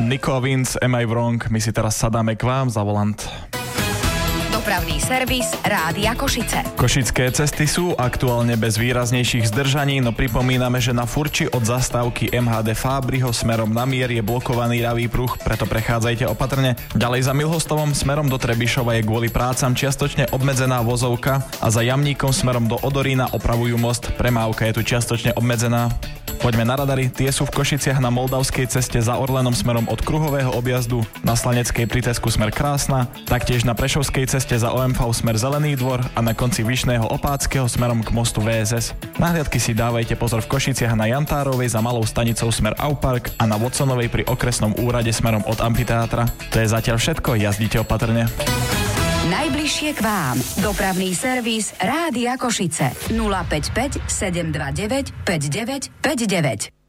Nico a Vince, Am I Wrong? My si teraz sadáme k vám za volant. Dopravný servis Rádia Košice. Košické cesty sú aktuálne bez výraznejších zdržaní, no pripomíname, že na Furči od zastávky MHD Fábriho smerom na Mier je blokovaný ľavý pruh, preto prechádzajte opatrne. Ďalej za Milhostovom smerom do Trebišova je kvôli prácam čiastočne obmedzená vozovka a za Jamníkom smerom do Odorína opravujú most, premávka je tu čiastočne obmedzená. Poďme na radary, tie sú v Košiciach na Moldavskej ceste za Orlenom smerom od Kruhového objazdu, na Slaneckej pri Tesku smer Krásna, taktiež na Prešovskej ceste za OMV smer Zelený dvor a na konci Vyšného Opáckého smerom k mostu VSS. Na hliadky si dávajte pozor v Košiciach na Jantárovej za Malou stanicou smer Aupark a na Watsonovej pri okresnom úrade smerom od amfiteátra. To je zatiaľ všetko, jazdite opatrne. Najbližšie k vám. Dopravný servis Rádia Košice. 055 729 5959.